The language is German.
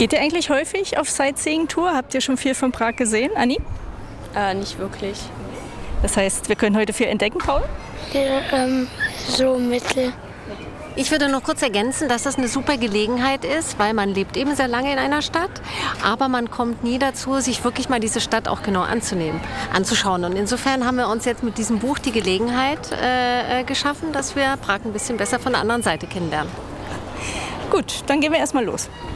Geht ihr eigentlich häufig auf Sightseeing-Tour? Habt ihr schon viel von Prag gesehen, Anni? Nicht wirklich. Das heißt, wir können heute viel entdecken, Paul? Ja, so mittel. Ich würde noch kurz ergänzen, dass das eine super Gelegenheit ist, weil man lebt eben sehr lange in einer Stadt, aber man kommt nie dazu, sich wirklich mal diese Stadt auch genau anzuschauen. Und insofern haben wir uns jetzt mit diesem Buch die Gelegenheit geschaffen, dass wir Prag ein bisschen besser von der anderen Seite kennenlernen. Gut, dann gehen wir erstmal los.